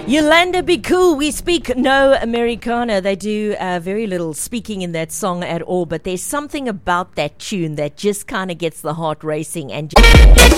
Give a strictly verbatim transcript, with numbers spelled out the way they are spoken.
Yolanda Be Cool, we speak no Americana. They do uh, very little speaking in that song at all, but there's something about that tune that just kind of gets the heart racing and just